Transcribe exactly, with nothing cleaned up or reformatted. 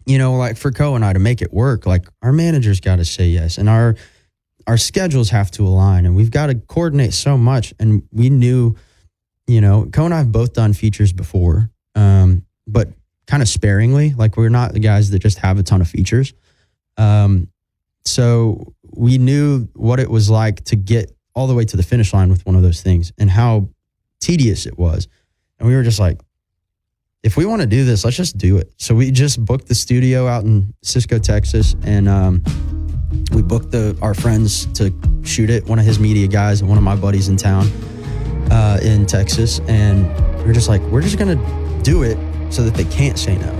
you know, like for Co and I to make it work, like our managers got to say yes, and our our schedules have to align, and we've got to coordinate so much. And we knew, you know, Co and I have both done features before, um, but kind of sparingly. Like we're not the guys that just have a ton of features. Um, so we knew what it was like to get all the way to the finish line with one of those things and how tedious it was. And we were just like, if we want to do this, let's just do it. So we just booked the studio out in Cisco, Texas, and um, we booked the our friends to shoot it, one of his media guys and one of my buddies in town uh, in Texas. And we were just like, we're just going to do it so that they can't say no.